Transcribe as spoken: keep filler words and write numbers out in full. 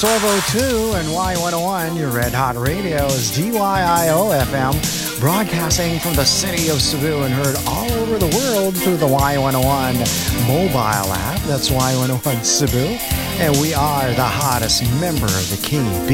Sorvo two and Y one oh one, your Red Hot Radio's D Y I O F M, broadcasting from the city of Cebu and heard all over the world through the Y one oh one mobile app. That's Y one oh one Cebu. And we are the hottest member of the Key B